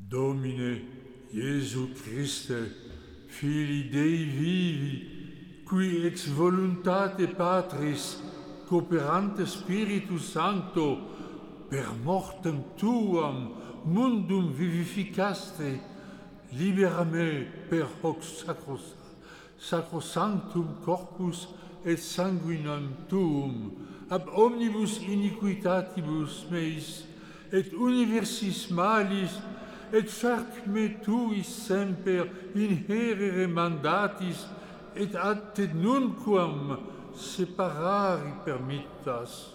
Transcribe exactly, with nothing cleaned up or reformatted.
Domine Iesu Christe, Filii Dei vivi, qui ex voluntate Patris, cooperante Spiritus Sancto, per mortem tuam mundum vivificaste, libera me per hoc sacros, sacrosanctum corpus et sanguinum tuum, ab omnibus iniquitatibus meis, et universis malis, et fac me tuis semper inherere mandatis, et ad te nunquam separari permittas.